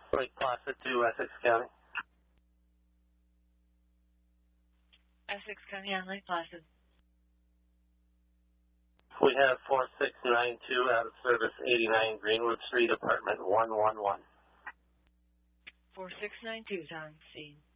Lake Placid to Essex County. Essex County on Lake Placid. We have 4692 out of service 89 Greenwood Street, apartment 111. 4692 is on scene.